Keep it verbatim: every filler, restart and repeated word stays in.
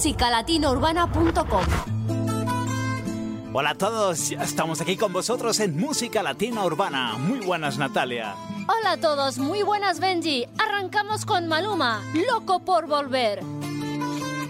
música latina urbana punto com. Hola a todos, ya estamos aquí con vosotros en Música Latina Urbana. Muy buenas, Natalia. Hola a todos, muy buenas, Benji. Arrancamos con Maluma, Loco por Volver.